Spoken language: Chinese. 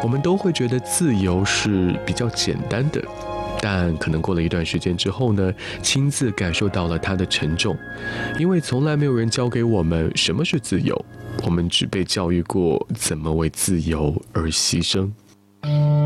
我们都会觉得自由是比较简单的，但可能过了一段时间之后呢，亲自感受到了它的沉重，因为从来没有人教给我们什么是自由，我们只被教育过怎么为自由而牺牲。